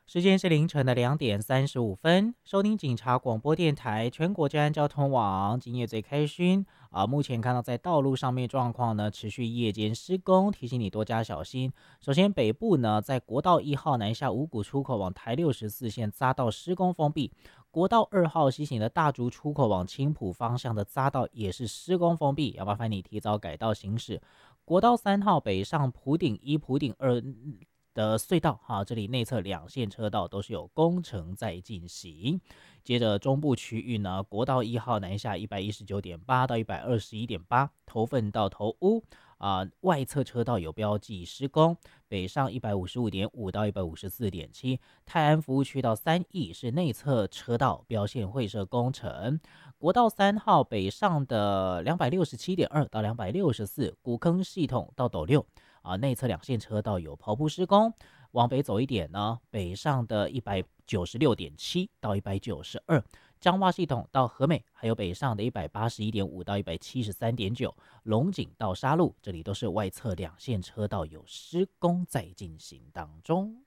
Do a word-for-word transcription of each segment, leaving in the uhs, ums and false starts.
时间是凌晨的两点三十五分，收听警察广播电台全国治安交通网，今夜最开勋啊、目前看到在道路上面状况呢，持续夜间施工，提醒你多加小心。首先北部呢，在国道一号南下五股出口往台六十四线匝道施工封闭，国道二号西行的大竹出口往青埔方向的匝道也是施工封闭，要麻烦你提早改道行驶。国道三号北上普顶一、普顶二的隧道，哈，这里内侧两线车道都是有工程在进行。接着中部区域呢，国道一号南下一百一十九点八到一百二十一点八，头份到头屋啊、呃外侧车道有标记施工，北上一百五十五点五到一百五十四点七，泰安服务区到三义是内侧车道标线会设工程。国道三号北上的两百六十七点二到两百六十四，古坑系统到斗六。啊，内侧两线车道有刨铺施工，往北走一点呢，北上的一百九十六点七到一百九十二，彰化系统到和美，还有北上的一百八十一点五到一百七十三点九，龙井到沙鹿，这里都是外侧两线车道有施工在进行当中。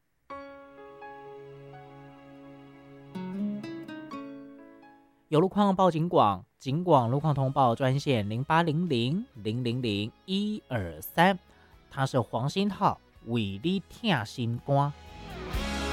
有路况报警广，警广路况通报专线零八零零零零零一二三，它是黄星浩为你听心肝。